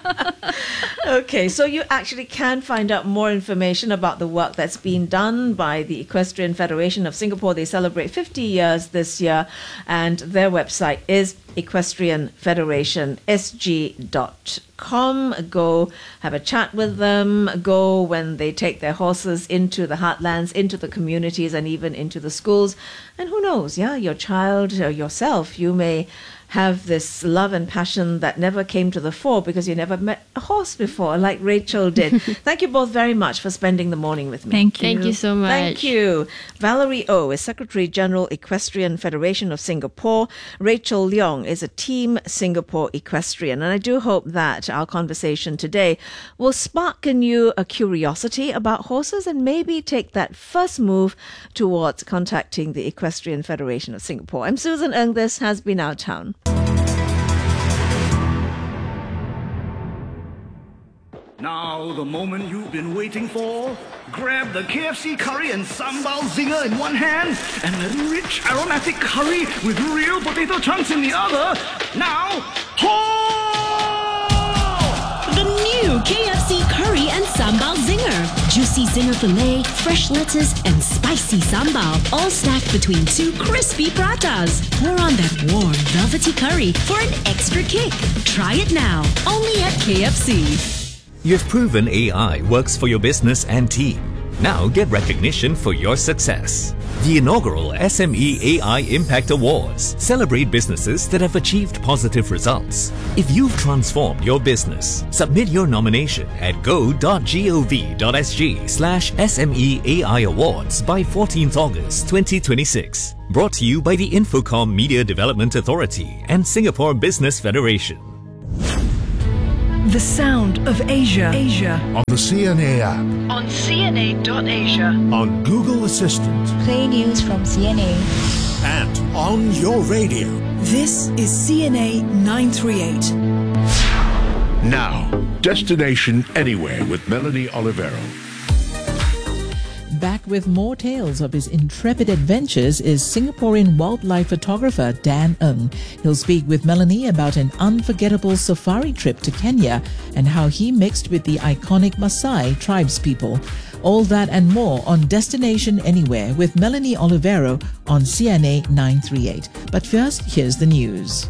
Okay, so you actually can find out more information about the work that's been done by the Equestrian Federation of Singapore. They celebrate fifty years this year, and their website is equestrian federation s g dot com. Go have a chat with them. Go when they take their horses into the heartlands, into the communities, and even into the schools. And who knows, yeah, your child or yourself, you may have this love and passion that never came to the fore because you never met a horse before, like Rachel did. Thank you both very much for spending the morning with me. Thank you. Thank you so much. Thank you. Valerie O is Secretary General Equestrian Federation of Singapore. Rachel Leong is a Team Singapore Equestrian. And I do hope that our conversation today will spark in you a curiosity about horses and maybe take that first move towards contacting the Equestrian Federation of Singapore. I'm Susan Ng. This has been Our Town. Now, the moment you've been waiting for. Grab the K F C curry and sambal zinger in one hand and the rich aromatic curry with real potato chunks in the other. Now, ho! The new K F C curry and sambal zinger. Juicy zinger filet, fresh lettuce, and spicy sambal, all stacked between two crispy pratas. Pour on that warm, velvety curry for an extra kick. Try it now, only at K F C. You've proven A I works for your business and team. Now get recognition for your success. The inaugural S M E A I Impact Awards celebrate businesses that have achieved positive results. If you've transformed your business, submit your nomination at go.gov.sg slash SMEAI Awards by fourteenth August twenty twenty-six. Brought to you by the Infocom Media Development Authority and Singapore Business Federation. The sound of Asia. Asia. On the C N A app. On C N A dot asia. On Google Assistant. Play news from C N A. And on your radio. This is C N A nine thirty-eight. Now, Destination Anywhere with Melanie Olivero. Back with more tales of his intrepid adventures is Singaporean wildlife photographer Dan Ng. He'll speak with Melanie about an unforgettable safari trip to Kenya and how he mixed with the iconic Maasai tribespeople. All that and more on Destination Anywhere with Melanie Olivero on C N A nine thirty-eight. But first, here's the news.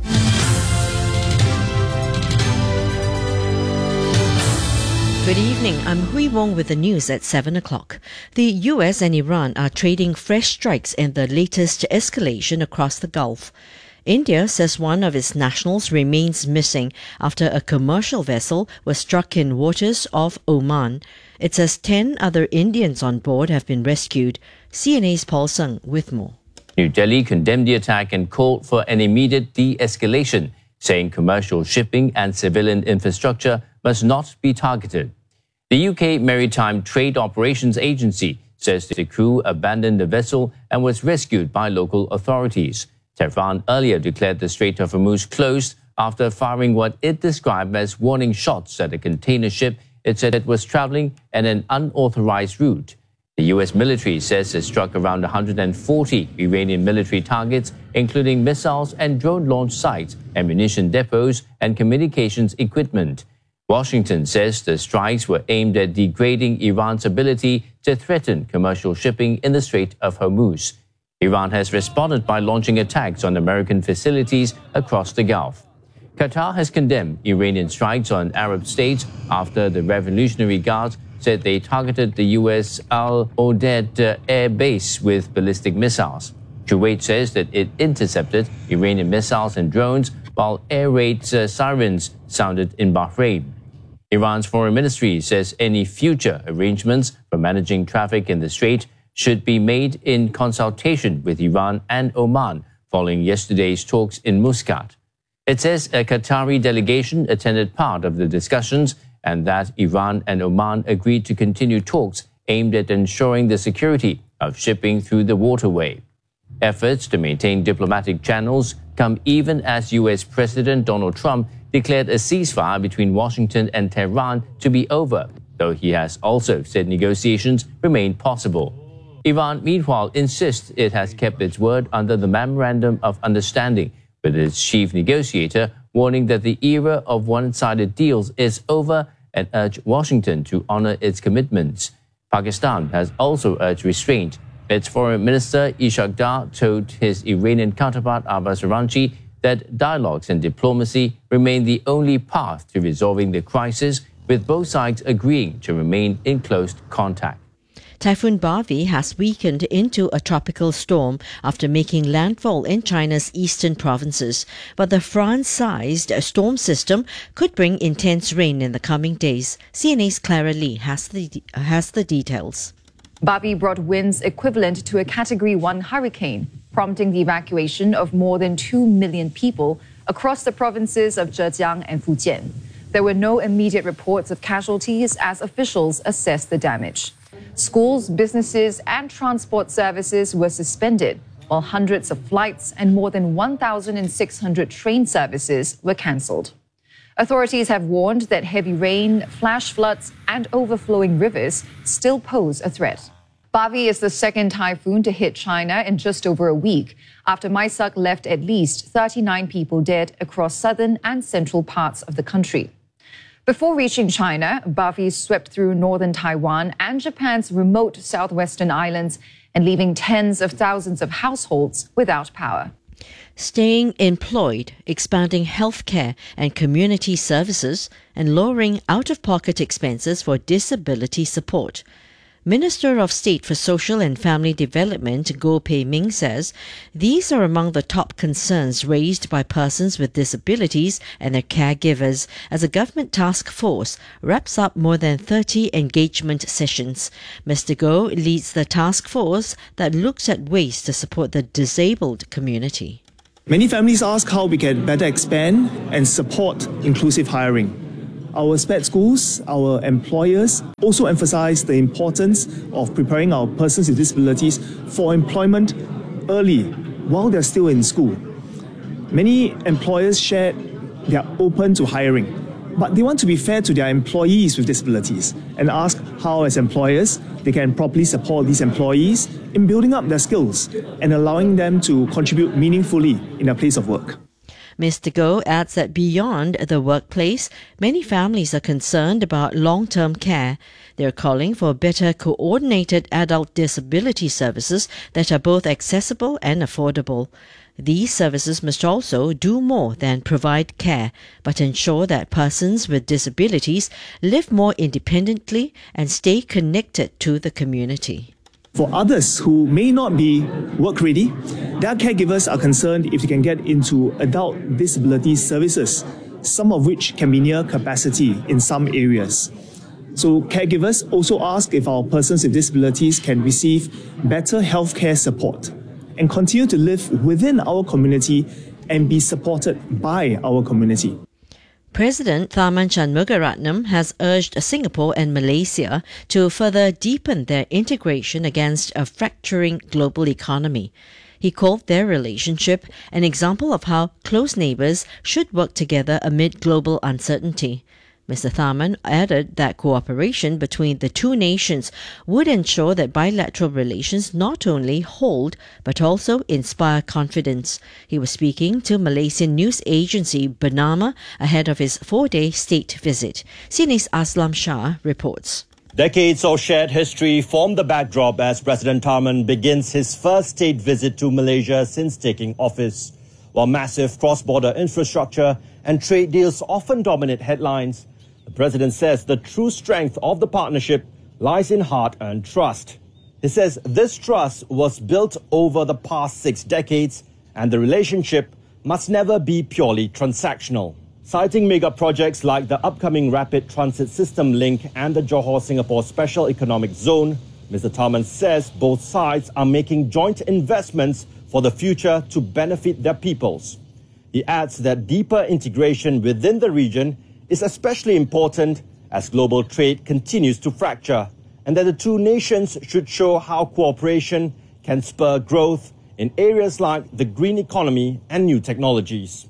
Good evening, I'm Hui Wong with the news at seven o'clock. The U S and Iran are trading fresh strikes in the latest escalation across the Gulf. India says one of its nationals remains missing after a commercial vessel was struck in waters off Oman. It says ten other Indians on board have been rescued. C N A's Paul Sung with more. New Delhi condemned the attack and called for an immediate de-escalation, saying commercial shipping and civilian infrastructure must not be targeted. The U K Maritime Trade Operations Agency says the crew abandoned the vessel and was rescued by local authorities. Tehran earlier declared the Strait of Hormuz closed after firing what it described as warning shots at a container ship it said it was traveling at an unauthorized route. The U S military says it struck around one hundred forty Iranian military targets, including missiles and drone launch sites, ammunition depots, and communications equipment. Washington says the strikes were aimed at degrading Iran's ability to threaten commercial shipping in the Strait of Hormuz. Iran has responded by launching attacks on American facilities across the Gulf. Qatar has condemned Iranian strikes on Arab states after the Revolutionary Guard said they targeted the U S Al Udeid air base with ballistic missiles. Kuwait says that it intercepted Iranian missiles and drones, while air raid uh, sirens sounded in Bahrain. Iran's foreign ministry says any future arrangements for managing traffic in the strait should be made in consultation with Iran and Oman following yesterday's talks in Muscat. It says a Qatari delegation attended part of the discussions and that Iran and Oman agreed to continue talks aimed at ensuring the security of shipping through the waterway. Efforts to maintain diplomatic channels come even as U S President Donald Trump declared a ceasefire between Washington and Tehran to be over, though he has also said negotiations remain possible. Iran, meanwhile, insists it has kept its word under the Memorandum of Understanding, with its chief negotiator warning that the era of one-sided deals is over and urged Washington to honor its commitments. Pakistan has also urged restraint. Its foreign minister Ishaq Dar told his Iranian counterpart Abbas Araghchi that dialogues and diplomacy remain the only path to resolving the crisis, with both sides agreeing to remain in close contact. Typhoon Bavi has weakened into a tropical storm after making landfall in China's eastern provinces. But the France-sized storm system could bring intense rain in the coming days. C N A's Clara Lee has the, has the details. Bavi brought winds equivalent to a Category one hurricane, prompting the evacuation of more than two million people across the provinces of Zhejiang and Fujian. There were no immediate reports of casualties as officials assessed the damage. Schools, businesses, and transport services were suspended, while hundreds of flights and more than one thousand six hundred train services were cancelled. Authorities have warned that heavy rain, flash floods, and overflowing rivers still pose a threat. Bavi is the second typhoon to hit China in just over a week, after Maisak left at least thirty-nine people dead across southern and central parts of the country. Before reaching China, Bavi swept through northern Taiwan and Japan's remote southwestern islands and leaving tens of thousands of households without power. Staying employed, expanding healthcare and community services, and lowering out-of-pocket expenses for disability support. Minister of State for Social and Family Development Goh Pei Ming says these are among the top concerns raised by persons with disabilities and their caregivers as a government task force wraps up more than thirty engagement sessions. Mister Goh leads the task force that looks at ways to support the disabled community. Many families ask how we can better expand and support inclusive hiring. Our S P E D schools, our employers also emphasize the importance of preparing our persons with disabilities for employment early while they're still in school. Many employers shared they are open to hiring, but they want to be fair to their employees with disabilities and ask how, as employers, they can properly support these employees in building up their skills and allowing them to contribute meaningfully in their place of work. Mister Goh adds that beyond the workplace, many families are concerned about long-term care. They are calling for better coordinated adult disability services that are both accessible and affordable. These services must also do more than provide care, but ensure that persons with disabilities live more independently and stay connected to the community. For others who may not be work-ready, their caregivers are concerned if they can get into adult disability services, some of which can be near capacity in some areas. So caregivers also ask if our persons with disabilities can receive better healthcare support and continue to live within our community and be supported by our community. President Tharman Shanmugaratnam has urged Singapore and Malaysia to further deepen their integration against a fracturing global economy. He called their relationship an example of how close neighbours should work together amid global uncertainty. Mister Tharman added that cooperation between the two nations would ensure that bilateral relations not only hold but also inspire confidence. He was speaking to Malaysian news agency Bernama ahead of his four-day state visit. C N A's Aslam Shah reports. Decades of shared history form the backdrop as President Tharman begins his first state visit to Malaysia since taking office. While massive cross-border infrastructure and trade deals often dominate headlines, the President says the true strength of the partnership lies in hard-earned trust. He says this trust was built over the past six decades and the relationship must never be purely transactional. Citing mega projects like the upcoming Rapid Transit System link and the Johor-Singapore Special Economic Zone, Mister Tharman says both sides are making joint investments for the future to benefit their peoples. He adds that deeper integration within the region is especially important as global trade continues to fracture, and that the two nations should show how cooperation can spur growth in areas like the green economy and new technologies.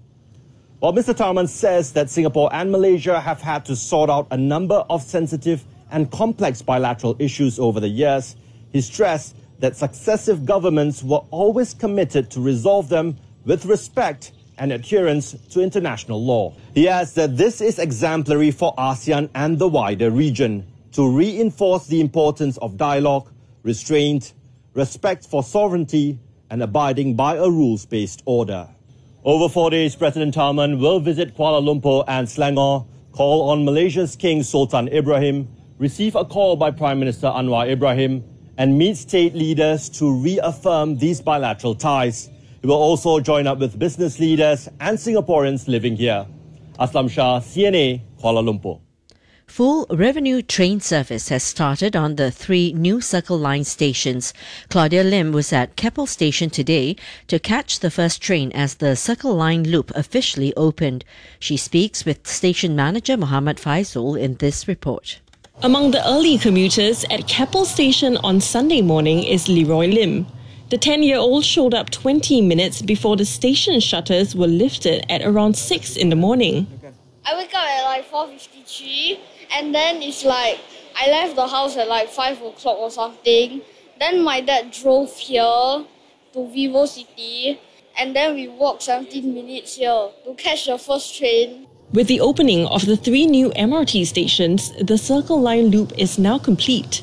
While Mister Tharman says that Singapore and Malaysia have had to sort out a number of sensitive and complex bilateral issues over the years, he stressed that successive governments were always committed to resolve them with respect and adherence to international law. He adds that this is exemplary for ASEAN and the wider region to reinforce the importance of dialogue, restraint, respect for sovereignty, and abiding by a rules-based order. Over four days, President Tharman will visit Kuala Lumpur and Selangor, call on Malaysia's King Sultan Ibrahim, receive a call by Prime Minister Anwar Ibrahim, and meet state leaders to reaffirm these bilateral ties. He will also join up with business leaders and Singaporeans living here. Aslam Shah, C N A, Kuala Lumpur. Full revenue train service has started on the three new Circle Line stations. Claudia Lim was at Keppel Station today to catch the first train as the Circle Line loop officially opened. She speaks with station manager Muhammad Faisal in this report. Among the early commuters at Keppel Station on Sunday morning is Leroy Lim. The ten-year-old showed up twenty minutes before the station shutters were lifted at around six in the morning. I wake up at like four fifty-three, and then it's like I left the house at like five o'clock or something. Then my dad drove here to Vivo City, and then we walked seventeen minutes here to catch the first train. With the opening of the three new M R T stations, the Circle Line loop is now complete.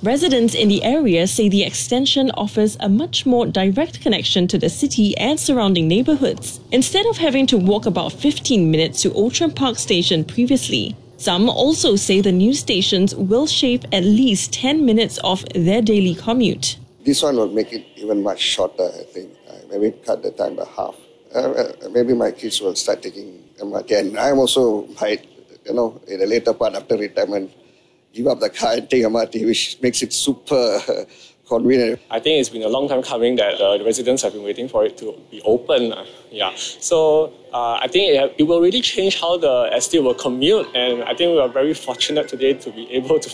Residents in the area say the extension offers a much more direct connection to the city and surrounding neighbourhoods, instead of having to walk about fifteen minutes to Outram Park Station previously. Some also say the new stations will shave at least ten minutes off their daily commute. This one will make it even much shorter, I think. Uh, maybe cut the time by half. Uh, uh, maybe my kids will start taking M R T. And I'm also, might, you know, in the later part after retirement, give up the car and take M R T, which makes it super uh, convenient. I think it's been a long time coming that uh, the residents have been waiting for it to be open. Uh, yeah, so uh, I think it, it will really change how the estate will commute, and I think we are very fortunate today to be able to